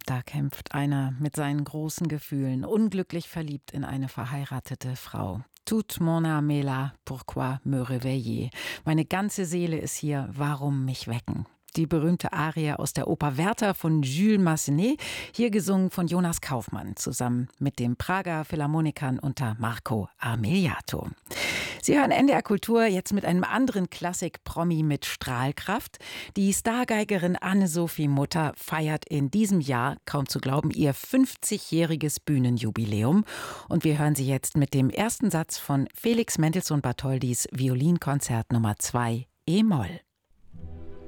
Da kämpft einer mit seinen großen Gefühlen, unglücklich verliebt in eine verheiratete Frau. Toute mon âme est là, pourquoi me réveiller? Meine ganze Seele ist hier, warum mich wecken? Die berühmte Arie aus der Oper Werther von Jules Massenet, hier gesungen von Jonas Kaufmann, zusammen mit den Prager Philharmonikern unter Marco Armiliato. Sie hören NDR Kultur jetzt mit einem anderen Klassik-Promi mit Strahlkraft. Die Stargeigerin Anne-Sophie Mutter feiert in diesem Jahr, kaum zu glauben, ihr 50-jähriges Bühnenjubiläum. Und wir hören sie jetzt mit dem ersten Satz von Felix Mendelssohn Bartholdys Violinkonzert Nummer 2 E-Moll.